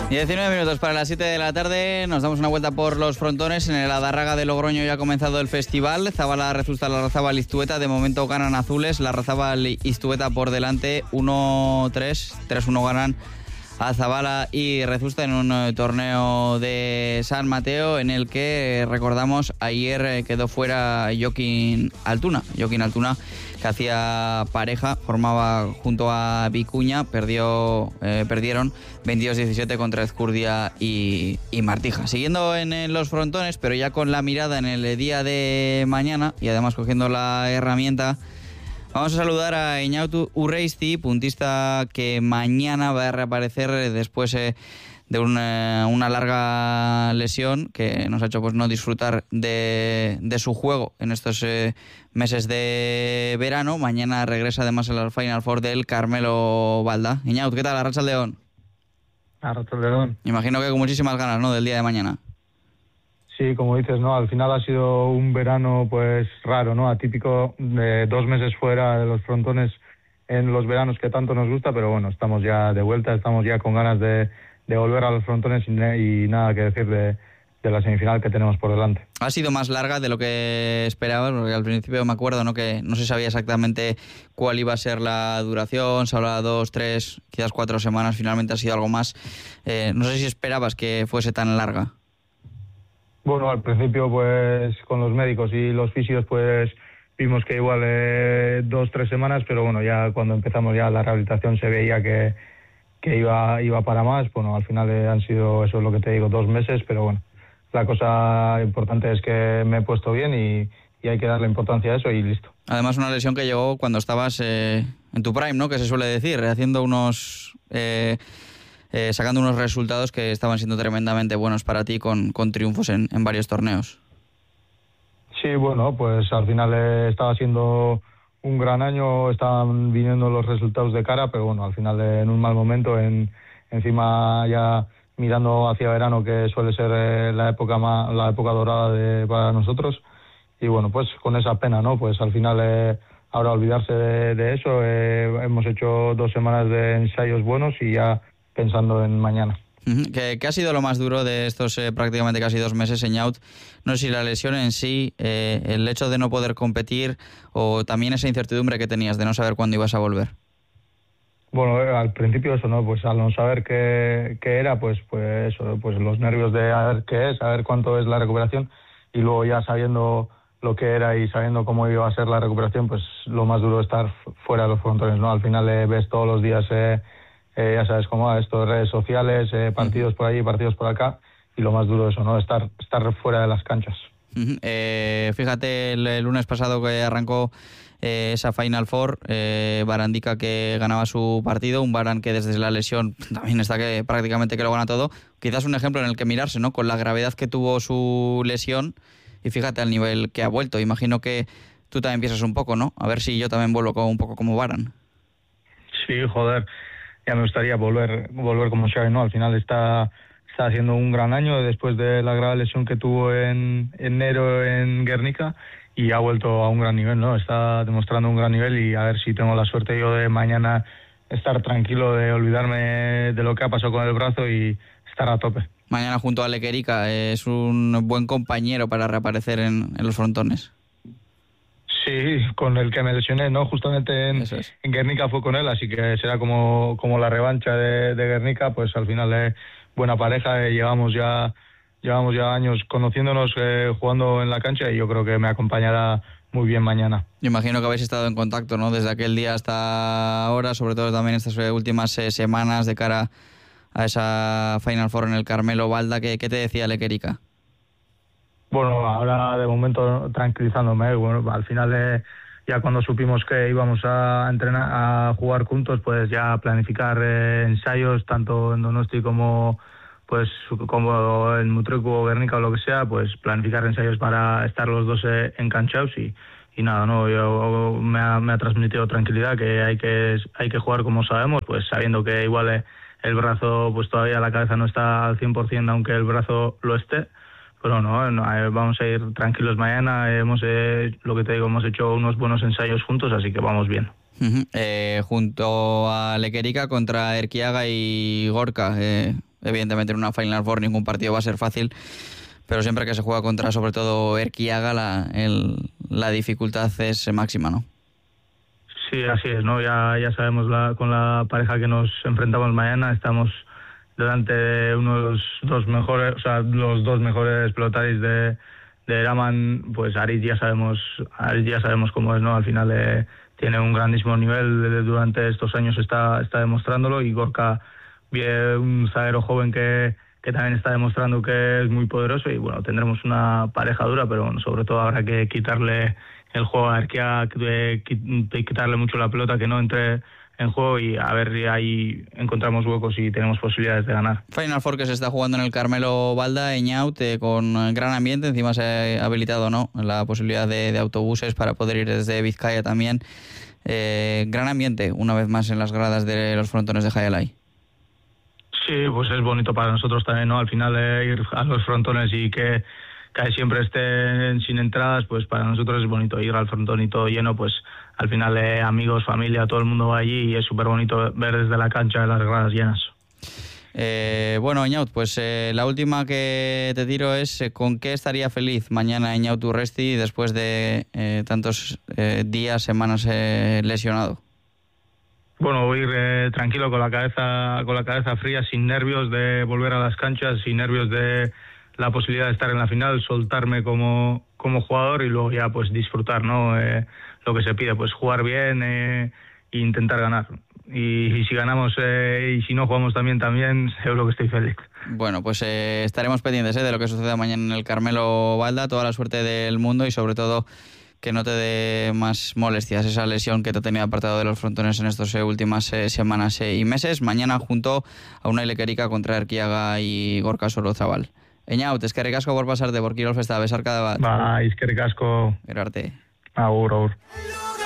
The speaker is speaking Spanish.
19 minutos para las 7 de la tarde, nos damos una vuelta por los frontones. En el Adarraga de Logroño ya ha comenzado el festival. Zabala Rezusta, Larrazábal, Iztueta. De momento ganan azules, Larrazábal y Iztueta por delante. 1-3, 3-1 ganan a Zabala y Rezusta en un torneo de San Mateo en el que, recordamos, ayer quedó fuera Joaquín Altuna, que hacía pareja, formaba junto a Vicuña, perdieron 22-17 contra Ezcurdia y Martija. Siguiendo en los frontones, pero ya con la mirada en el día de mañana y además cogiendo la herramienta, vamos a saludar a Eñaut Urreisti, puntista que mañana va a reaparecer después de una larga lesión que nos ha hecho pues no disfrutar de su juego en estos meses de verano. Mañana regresa además al Final Four del Carmelo Balda. Eñaut, ¿qué tal? Arratsaldeon. Arratsaldeon. Imagino que con muchísimas ganas, ¿no?, del día de mañana. Sí, como dices, ¿no? Al final ha sido un verano pues raro, ¿no? Atípico, de 2 meses fuera de los frontones en los veranos que tanto nos gusta, pero bueno, estamos ya de vuelta, estamos ya con ganas de volver a los frontones y nada que decir de la semifinal que tenemos por delante. Ha sido más larga de lo que esperabas, porque al principio me acuerdo, ¿no?, que no se sabía exactamente cuál iba a ser la duración, se hablaba 2, 3, quizás 4 semanas, finalmente ha sido algo más. No sé si esperabas que fuese tan larga. Bueno, al principio pues con los médicos y los fisios pues vimos que igual 2, 3 semanas, pero bueno, ya cuando empezamos ya la rehabilitación se veía que iba para más. Bueno, al final han sido, eso es lo que te digo, 2 meses, pero bueno, la cosa importante es que me he puesto bien y hay que darle importancia a eso y listo. Además, una lesión que llegó cuando estabas en tu prime, ¿no?, que se suele decir, haciendo sacando unos resultados que estaban siendo tremendamente buenos para ti con triunfos en varios torneos. Sí, bueno, pues al final estaba siendo un gran año, estaban viniendo los resultados de cara, pero bueno, al final en un mal momento, encima ya mirando hacia verano, que suele ser la época dorada para nosotros, y bueno, pues con esa pena, ¿no? Pues al final ahora olvidarse de eso, hemos hecho 2 semanas de ensayos buenos y ya pensando en mañana. ¿Qué ha sido lo más duro de estos prácticamente casi 2 meses, Eñaut? No sé si la lesión en sí, el hecho de no poder competir o también esa incertidumbre que tenías de no saber cuándo ibas a volver. Bueno, al principio eso, ¿no? Pues al no saber qué era, pues eso, pues los nervios de a ver qué es, a ver cuánto es la recuperación, y luego ya sabiendo lo que era y sabiendo cómo iba a ser la recuperación, pues lo más duro es estar fuera de los frontones, ¿no? Al final ves todos los días ya sabes cómo va esto, redes sociales, partidos por allí, partidos por acá, y lo más duro es eso, ¿no? Estar fuera de las canchas. Fíjate, el lunes pasado que arrancó esa Final Four, Barandica que ganaba su partido, un Baran que desde la lesión también está que prácticamente que lo gana todo. Quizás un ejemplo en el que mirarse, ¿no?, con la gravedad que tuvo su lesión, y fíjate al nivel que ha vuelto. Imagino que tú también piensas un poco, ¿no? A ver si yo también vuelvo un poco como Baran. Sí, joder. Ya me gustaría volver como Xavi, ¿no? Al final está haciendo un gran año después de la grave lesión que tuvo en enero en Guernica, y ha vuelto a un gran nivel, ¿no? Está demostrando un gran nivel, y a ver si tengo la suerte yo de mañana estar tranquilo, de olvidarme de lo que ha pasado con el brazo y estar a tope. Mañana junto a Lequerica es un buen compañero para reaparecer en los frontones. Sí, con el que me lesioné, ¿no? Justamente en Guernica fue con él, así que será como la revancha de Guernica. Pues al final buena pareja, llevamos ya años conociéndonos, jugando en la cancha, y yo creo que me acompañará muy bien mañana. Imagino que habéis estado en contacto, ¿no?, desde aquel día hasta ahora, sobre todo también estas últimas semanas de cara a esa Final Four en el Carmelo Balda. ¿Qué te decía Lequerica? Bueno, ahora de momento tranquilizándome. Bueno, al final ya cuando supimos que íbamos a entrenar, a jugar juntos, pues ya planificar ensayos tanto en Donosti como en Mutrecu o Guernica o lo que sea, pues planificar ensayos para estar los dos enganchados y nada, no, yo me ha transmitido tranquilidad, que hay que jugar como sabemos, pues sabiendo que igual el brazo, pues todavía la cabeza no está al 100%, aunque el brazo lo esté. Pero no, vamos a ir tranquilos mañana. Lo que te digo, hemos hecho unos buenos ensayos juntos, así que vamos bien. Junto a Lequerica contra Erquiaga y Gorka, Evidentemente en una Final Four ningún partido va a ser fácil, pero siempre que se juega contra sobre todo Erquiaga la dificultad es máxima, ¿no? Sí, así es, ¿no? Ya sabemos con la pareja que nos enfrentamos mañana, estamos delante de los dos mejores pelotaris de Eraman. Pues Aritz ya sabemos cómo es, ¿no? Al final tiene un grandísimo nivel, durante estos años está demostrándolo, y Gorka, un zaguero joven que también está demostrando que es muy poderoso, y bueno, tendremos una pareja dura, pero bueno, sobre todo habrá que quitarle el juego a Erquia, quitarle mucho la pelota, que no entre en juego, y a ver si ahí encontramos huecos y tenemos posibilidades de ganar. Final Four que se está jugando en el Carmelo Balda, Eñaut, con gran ambiente. Encima se ha habilitado, ¿no?, la posibilidad de autobuses para poder ir desde Vizcaya también. Gran ambiente una vez más en las gradas de los frontones de Jaialai. Sí, pues es bonito para nosotros también, ¿no? Al final ir a los frontones y que siempre estén sin entradas, pues para nosotros es bonito. Ir al frontón y todo lleno, pues al final amigos, familia, todo el mundo va allí, y es súper bonito ver desde la cancha las gradas llenas. Bueno, Eñaut, pues la última que te tiro es ¿con qué estaría feliz mañana Eñaut Urresti después de tantos días, semanas lesionado? Bueno, voy a ir tranquilo, con la cabeza fría, sin nervios de volver a las canchas, sin nervios de la posibilidad de estar en la final, soltarme como jugador, y luego ya pues disfrutar, ¿no? Lo que se pide, pues jugar bien e intentar ganar. Y si ganamos y si no jugamos también, seguro que estoy feliz. Bueno, pues estaremos pendientes de lo que suceda mañana en el Carmelo Balda. Toda la suerte del mundo, y sobre todo que no te dé más molestias esa lesión que te tenía apartado de los frontones en estas últimas semanas y meses. Mañana junto a Unai Lequerica contra Erquiaga y Gorka Sorozabal. Eñaut, eskerrik asko por pasarte por Kirol Festa, besarkada bat. Eskerrik asko. Gerarte. Agur.